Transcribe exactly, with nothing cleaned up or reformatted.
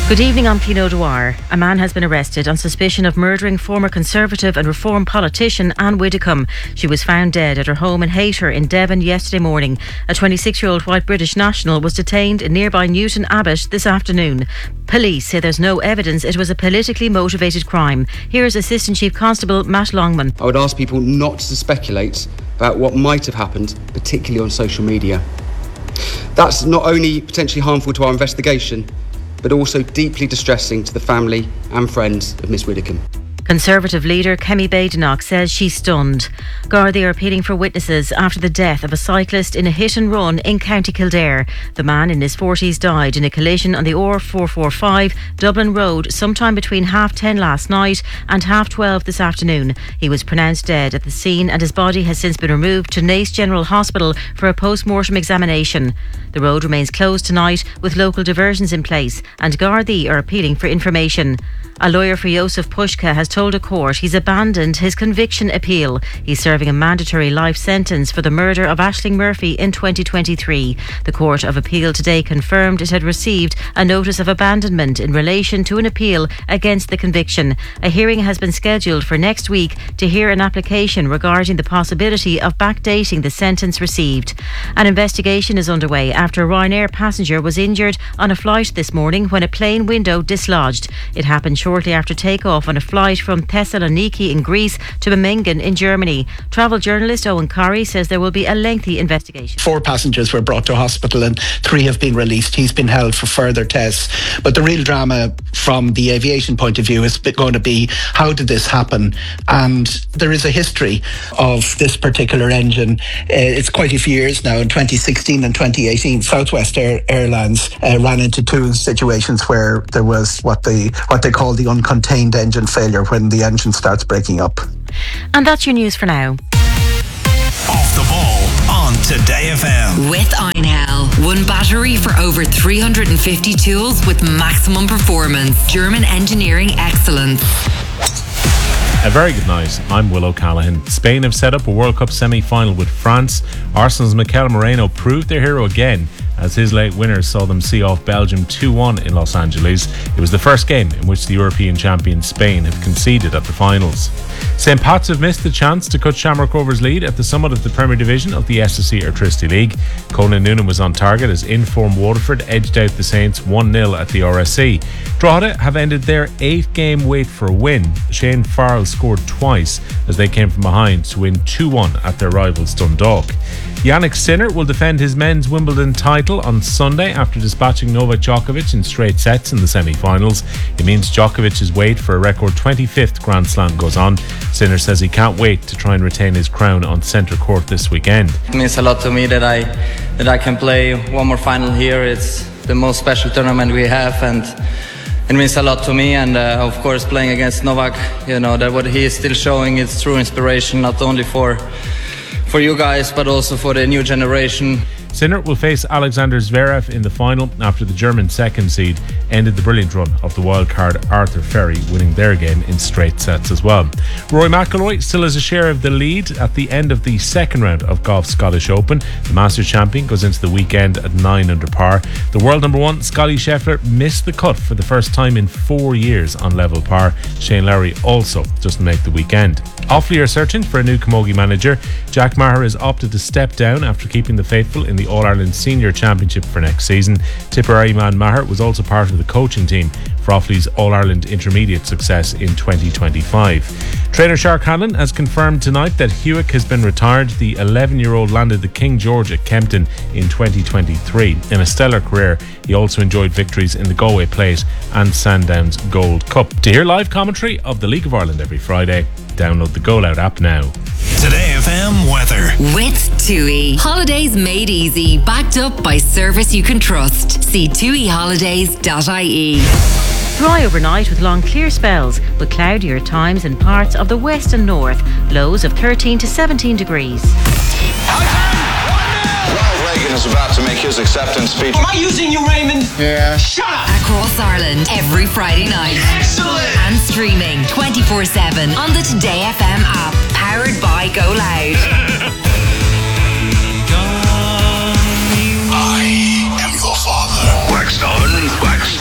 Good evening, I'm Pinot Dwyer. A man has been arrested on suspicion of murdering former Conservative and Reform politician Anne Widdecombe. She was found dead at her home in Hayter in Devon yesterday morning. A twenty-six-year-old white British national was detained in nearby Newton Abbot this afternoon. Police say there's no evidence it was a politically motivated crime. Here's Assistant Chief Constable Matt Longman. I would ask people not to speculate about what might have happened, particularly on social media. That's not only potentially harmful to our investigation, but also deeply distressing to the family and friends of Miss Widdecombe. Conservative leader Kemi Badenoch says she's stunned. Gardaí are appealing for witnesses after the death of a cyclist in a hit and run in County Kildare. The man in his forties died in a collision on the O R four forty-five Dublin Road sometime between half ten last night and half twelve this afternoon. He was pronounced dead at the scene and his body has since been removed to Naas General Hospital for a post-mortem examination. The road remains closed tonight with local diversions in place and Gardaí are appealing for information. A lawyer for Joseph Pushka has told a court he's abandoned his conviction appeal. He's serving a mandatory life sentence for the murder of Aisling Murphy in twenty twenty-three. The Court of Appeal today confirmed it had received a notice of abandonment in relation to an appeal against the conviction. A hearing has been scheduled for next week to hear an application regarding the possibility of backdating the sentence received. An investigation is underway after a Ryanair passenger was injured on a flight this morning when a plane window dislodged. It happened shortly after takeoff on a flight from Thessaloniki in Greece to Memmingen in Germany. Travel journalist Owen Corrie says there will be a lengthy investigation. Four passengers were brought to hospital and three have been released. He's been held for further tests. But the real drama from the aviation point of view is going to be, how did this happen? And there is a history of this particular engine. Uh, it's quite a few years now. In twenty sixteen and twenty eighteen, Southwest Air, Airlines uh, ran into two situations where there was what they what they call the uncontained engine failure, when the engine starts breaking up. And that's your news for now. Off the ball on Today F M. With Einhell. One battery for over three hundred fifty tools with maximum performance. German engineering excellence. A very good night. I'm Will O'Callaghan. Spain have set up a World Cup semi-final with France. Arsenal's Mikel Moreno proved their hero again as his late winners saw them see off Belgium two one in Los Angeles. It was the first game in which the European champion Spain have conceded at the finals. Saint Pat's have missed the chance to cut Shamrock Rovers' lead at the summit of the Premier Division of the S S C Airtricity League. Conan Noonan was on target as in-form Waterford edged out the Saints one nil at the R S C. Drogheda have ended their eight-game wait for a win. Shane Farrell scored twice as they came from behind to win two one at their rivals Dundalk. Yannick Sinner will defend his men's Wimbledon title on Sunday after dispatching Novak Djokovic in straight sets in the semi-finals. It means Djokovic's wait for a record twenty-fifth Grand Slam goes on. Sinner says he can't wait to try and retain his crown on centre court this weekend. It means a lot to me that I that I can play one more final here. It's the most special tournament we have, and it means a lot to me. And uh, of course, playing against Novak, you know, that what he is still showing is true inspiration, not only for for you guys, but also for the new generation. Sinner will face Alexander Zverev in the final after the German second seed ended the brilliant run of the wildcard Arthur Ferry, winning their game in straight sets as well. Rory McIlroy still has a share of the lead at the end of the second round of Golf's Scottish Open. The Masters champion goes into the weekend at nine under par. The world number one, Scotty Scheffler, missed the cut for the first time in four years on level par. Shane Lowry also doesn't make the weekend. Offaly are searching for a new camogie manager. Jack Maher has opted to step down after keeping the faithful in the All-Ireland Senior Championship for next season. Tipper Ayman Maher was also part of the coaching team for Offaly's All-Ireland Intermediate success in twenty twenty-five. Trainer Shark Hanlon has confirmed tonight that Hewick has been retired. The eleven-year-old landed the King George at Kempton in twenty twenty-three. In a stellar career, he also enjoyed victories in the Galway Plate and Sandown's Gold Cup. To hear live commentary of the League of Ireland every Friday, download the Go Loud app now. Today F M weather. With TUI. Holidays made easy. Backed up by service you can trust. See tui holidays dot I E. Dry overnight with long clear spells, with cloudier times in parts of the west and north. Lows of thirteen to seventeen degrees. Ronald Reagan is about to make his acceptance speech. Am I using you, Raymond? Yeah. Shut up! Across Ireland every Friday night. Excellent! And streaming twenty-four seven on the Today F M app. Powered by Go Loud.